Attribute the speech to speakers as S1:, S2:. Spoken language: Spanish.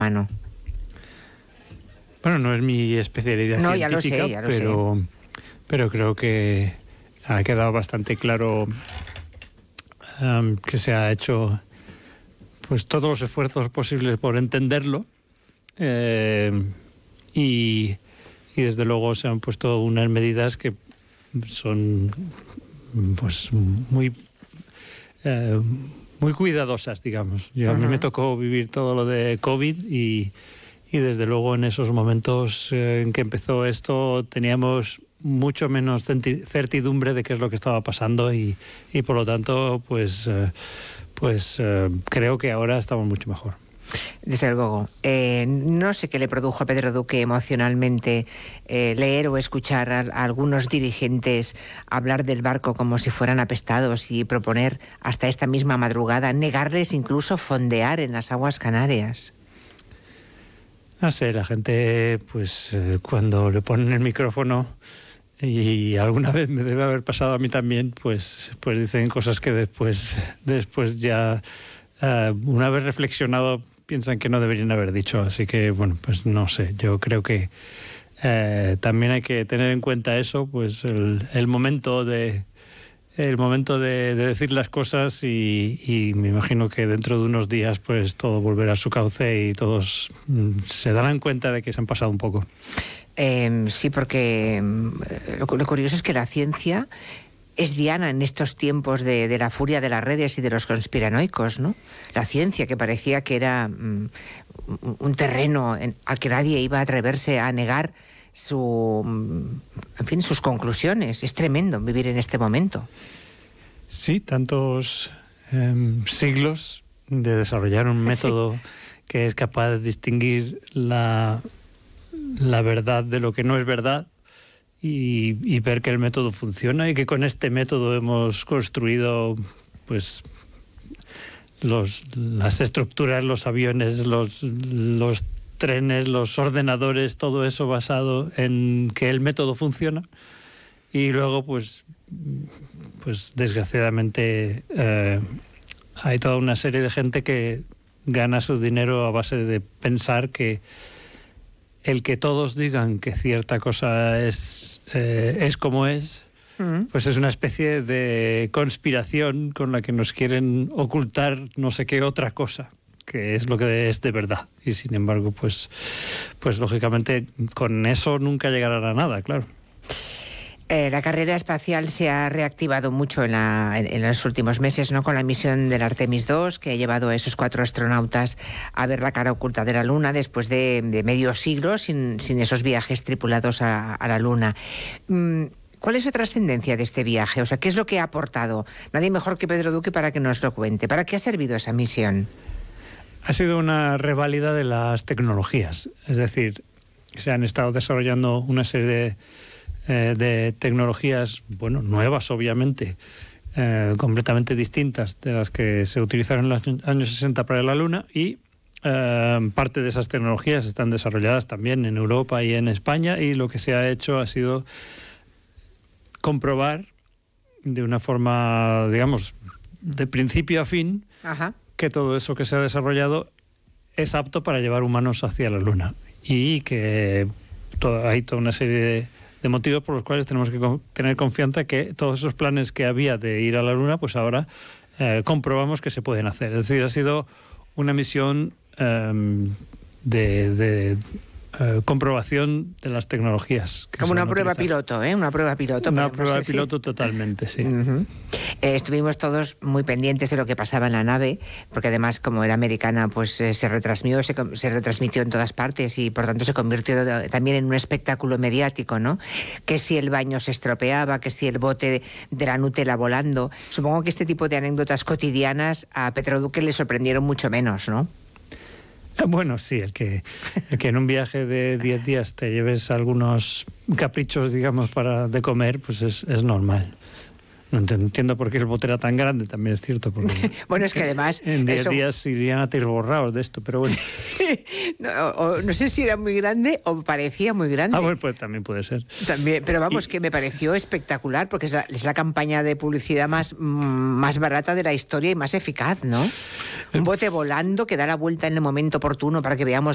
S1: mano.
S2: Bueno, no es mi especialidad científica,
S1: ya lo sé.
S2: Pero creo que ha quedado bastante claro que se ha hecho pues todos los esfuerzos posibles por entenderlo y desde luego se han puesto unas medidas que son pues muy cuidadosas, digamos. A mí me tocó vivir todo lo de COVID y desde luego en esos momentos en que empezó esto teníamos mucho menos certidumbre de qué es lo que estaba pasando y por lo tanto pues creo que ahora estamos mucho mejor.
S1: Desde luego. No sé qué le produjo a Pedro Duque emocionalmente leer o escuchar a algunos dirigentes hablar del barco como si fueran apestados y proponer hasta esta misma madrugada negarles incluso fondear en las aguas canarias.
S2: No sé, la gente pues cuando le ponen el micrófono, y alguna vez me debe haber pasado a mí también, pues dicen cosas que después ya una vez reflexionado piensan que no deberían haber dicho. Así que bueno, pues no sé, yo creo que también hay que tener en cuenta eso, pues el momento de decir las cosas y me imagino que dentro de unos días pues todo volverá a su cauce y todos se darán cuenta de que se han pasado un poco.
S1: Sí, porque lo curioso es que la ciencia es diana en estos tiempos de la furia de las redes y de los conspiranoicos, ¿no? La ciencia, que parecía que era un terreno al que nadie iba a atreverse a negar sus conclusiones. Es tremendo vivir en este momento.
S2: Sí, tantos siglos de desarrollar un método que es capaz de distinguir la verdad de lo que no es verdad y ver que el método funciona y que con este método hemos construido pues las estructuras, los aviones, los trenes, los ordenadores, todo eso basado en que el método funciona. Y luego pues desgraciadamente hay toda una serie de gente que gana su dinero a base de pensar que el que todos digan que cierta cosa es como es, pues es una especie de conspiración con la que nos quieren ocultar no sé qué otra cosa, que es lo que es de verdad. Y sin embargo, pues lógicamente con eso nunca llegarán a nada, claro.
S1: La carrera espacial se ha reactivado mucho en los últimos meses, ¿no? Con la misión del Artemis II, que ha llevado a esos 4 astronautas a ver la cara oculta de la Luna después de medio siglo sin esos viajes tripulados a la Luna. ¿Cuál es la trascendencia de este viaje? O sea, ¿qué es lo que ha aportado? Nadie mejor que Pedro Duque para que nos lo cuente. ¿Para qué ha servido esa misión?
S2: Ha sido una reválida de las tecnologías. Es decir, se han estado desarrollando una serie de tecnologías, bueno, nuevas obviamente, completamente distintas de las que se utilizaron en los años 60 para la Luna y parte de esas tecnologías están desarrolladas también en Europa y en España y lo que se ha hecho ha sido comprobar de una forma, digamos, de principio a fin, que todo eso que se ha desarrollado es apto para llevar humanos hacia la Luna y que hay toda una serie de motivos por los cuales tenemos que tener confianza que todos esos planes que había de ir a la Luna, pues ahora comprobamos que se pueden hacer. Es decir, ha sido una misión de comprobación de las tecnologías.
S1: Como una prueba piloto, ¿eh? Una prueba piloto.
S2: Una prueba piloto totalmente, sí.
S1: Estuvimos todos muy pendientes de lo que pasaba en la nave, porque además, como era americana, pues se retransmitió en todas partes y por tanto se convirtió también en un espectáculo mediático, ¿no? Que si el baño se estropeaba, que si el bote de la Nutella volando. Supongo que este tipo de anécdotas cotidianas a Pedro Duque le sorprendieron mucho menos, ¿no?
S2: Bueno, sí, el que en un viaje de 10 días te lleves algunos caprichos, digamos, de comer, pues es normal. No entiendo por qué el bote era tan grande, también es cierto. Porque
S1: bueno, es que además...
S2: En 10 días irían a atiborrados de esto, pero bueno.
S1: no sé si era muy grande o parecía muy grande.
S2: Bueno, pues también puede ser.
S1: También, pero vamos, que me pareció espectacular, porque es la campaña de publicidad más barata de la historia y más eficaz, ¿no? Un bote volando que da la vuelta en el momento oportuno para que veamos